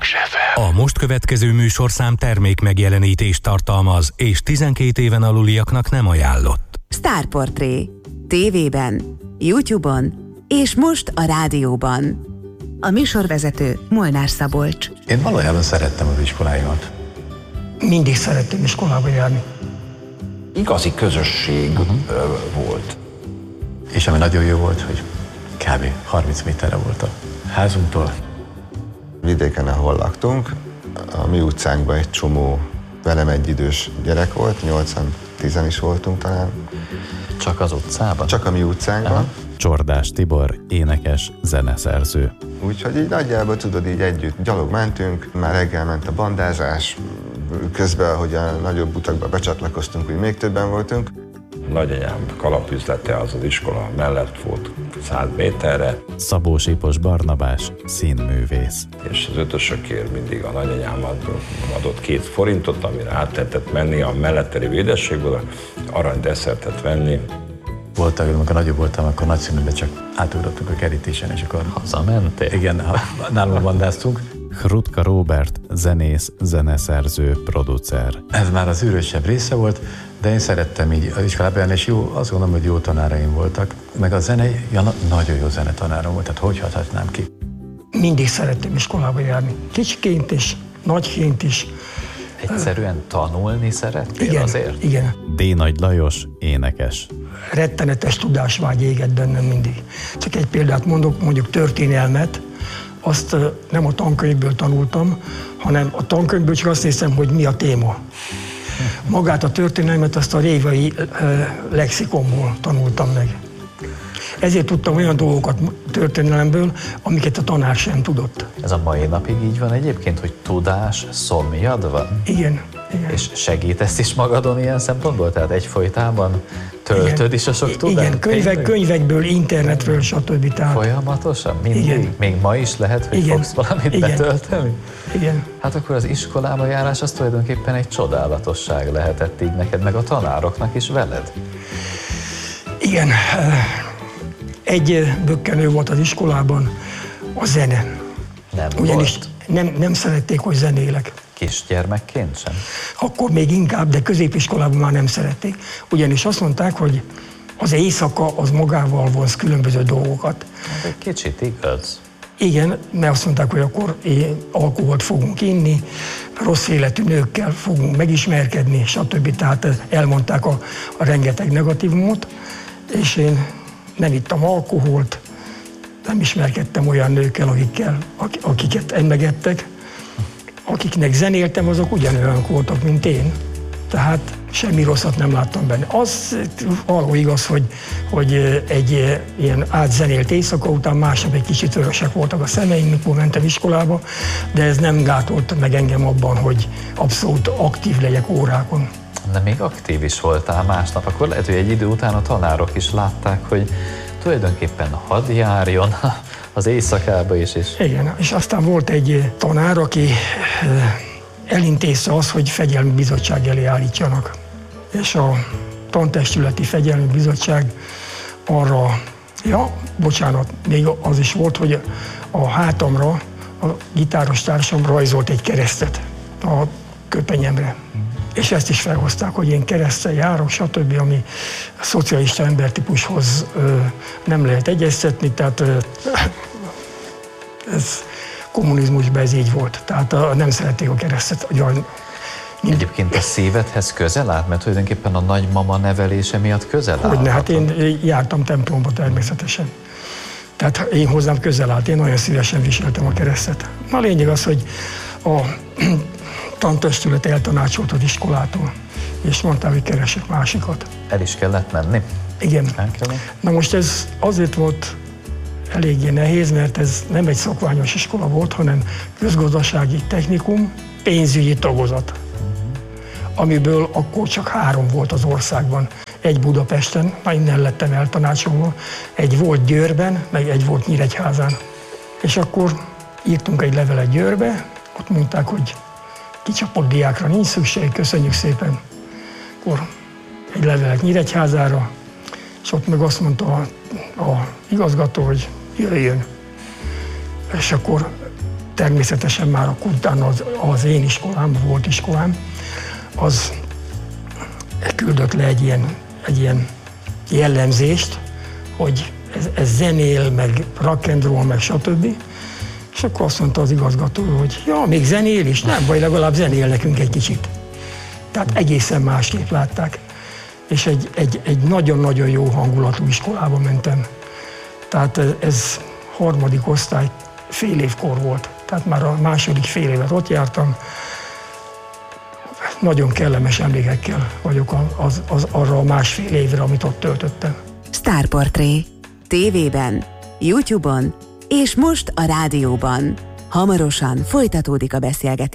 A most következő műsorszám termék megjelenítést tartalmaz, és 12 éven aluliaknak nem ajánlott. Sztárportré. TV-ben, YouTube-on és most a rádióban. A műsorvezető Molnár Szabolcs. Én valójában szerettem az iskoláimat. Mindig szerettem iskolába járni. Igazi közösség volt. És ami nagyon jó volt, hogy kb. 30 méterre volt a házunktól. Vidéken, ahol laktunk, a mi utcánkban egy csomó velem egyidős gyerek volt, 8-10 is voltunk talán. Csak az utcában? Csak a mi utcánkban. Aha. Csordás Tibor, énekes, zeneszerző. Úgyhogy így nagyjából tudod, így együtt gyalog mentünk, már reggel ment a bandázás, közben, ahogy a nagyobb utakba becsatlakoztunk, úgy még többen voltunk. Nagyanyám kalapüzlete az iskola mellett volt 100 méterre. Szabó Sipos Barnabás, színművész. És az ötösökért mindig a nagyanyám adott 2 forintot, amire át lehetett menni a melletteli védességből, aranydesszertet venni. Voltak, amikor nagyobb voltam, akkor nagyszínűben csak átugrottunk a kerítésen, és akkor hazamentél? Igen, nálunk bandáztunk. Hrutka Róbert, zenész, zeneszerző, producer. Ez már az űrösebb része volt, de én szerettem így az iskolában járni, és jó, azt gondolom, hogy jó tanáraim voltak. Meg a zene, nagyon jó zenetanárom volt, tehát hogy hathatnám ki? Mindig szerettem iskolába járni. Kicsiként is, nagyként is. Egyszerűen tanulni szerettél igen, azért? Igen. D. Nagy Lajos, énekes. Rettenetes tudásvágy égett bennem mindig. Csak egy példát mondok, mondjuk történelmet, azt nem a tankönyvből tanultam, hanem a tankönyvből csak azt néztem, hogy mi a téma. Magát a történelmet azt a révai lexikonból tanultam meg. Ezért tudtam olyan dolgokat történelemből, amiket a tanár sem tudott. Ez a mai napig így van egyébként, hogy tudás szomjad van? Igen. Igen. És segítesz is magadon ilyen szempontból? Tehát egyfolytában töltöd is a sok tudást? Igen, könyvekből, internetről, stb. Tehát... Folyamatosan? Mindig? Igen. Még ma is lehet, hogy fogsz valamit betölteni? Igen. Hát akkor az iskolába járás az tulajdonképpen egy csodálatosság lehetett így neked, meg a tanároknak is veled? Igen. Egy bökkenő volt az iskolában, a zene. Nem ugyanis volt? Nem szerették, hogy zenélek. Kisgyermekként sem? Akkor még inkább, de középiskolában már nem szerették. Ugyanis azt mondták, hogy az éjszaka az magával vonz különböző dolgokat. Hát egy kicsit igaz. Igen, mert azt mondták, hogy akkor alkoholt fogunk inni, rossz életű nőkkel fogunk megismerkedni, stb. Tehát elmondták a rengeteg negatívumot, és én nem ittam alkoholt, nem ismerkedtem olyan nőkkel, akiket emlegettek. Akiknek zenéltem, azok ugyanolyanok voltak, mint én. Tehát semmi rosszat nem láttam benne. Az való igaz, hogy egy ilyen átzenélt éjszaka után másnap egy kicsit vörösek voltak a szemeim, mikor mentem iskolába, de ez nem gátolt meg engem abban, hogy abszolút aktív legyek órákon. De még aktív is voltál másnap, akkor lehet, hogy egy idő után a tanárok is látták, hogy tulajdonképpen hadd járjon az éjszakába is. Igen, és aztán volt egy tanár, aki elintézte azt, hogy fegyelmi bizottság elé állítsanak. És a tantestületi fegyelmi bizottság arra, bocsánat, még az is volt, hogy a hátamra, a gitáros társam rajzolt egy keresztet a köpenyemre. És ezt is felhozták, hogy én keresztel járok, stb., ami a szocialista embertípushoz nem lehet egyeztetni, tehát ez kommunizmusban ez így volt. Tehát nem szerették a keresztet. Egyébként a szívedhez közel állt, mert tulajdonképpen a nagymama nevelése miatt közel állt? Hogyne, hát én jártam templomba természetesen. Tehát én hozzám közel állt, én nagyon szívesen viseltem a keresztet. A lényeg az, hogy a tantestület eltanácsolt az iskolától, és mondták, hogy keresek másikat. El is kellett menni? Igen. Na most ez azért volt eléggé nehéz, mert ez nem egy szokványos iskola volt, hanem közgazdasági technikum, pénzügyi tagozat, amiből akkor csak 3 volt az országban. Egy Budapesten, innen lettem eltanácsolva, egy volt Győrben, meg egy volt Nyíregyházán. És akkor írtunk egy levelet Győrbe, ott mondták, hogy kicsapott diákra nincs szükség, köszönjük szépen. Akkor egy levelet Nyíregyházára, és ott meg azt mondta a igazgató, hogy jöjjön. És akkor természetesen már akkor utána az én iskolám, volt iskolám, az küldött le egy ilyen jellemzést, hogy ez zenél, meg rock and roll, meg stb. És akkor azt mondta az igazgató, hogy ja, még zenél is? Nem, vagy legalább zenél nekünk egy kicsit. Tehát egészen másképp látták. És egy nagyon-nagyon jó hangulatú iskolába mentem. Tehát ez harmadik osztály, fél évkor volt. Tehát már a második fél évet ott jártam. Nagyon kellemes emlékekkel vagyok arra a másfél évre, amit ott töltöttem. Sztárportré. TV-ben, YouTube-on és most a rádióban. Hamarosan folytatódik a beszélgetés.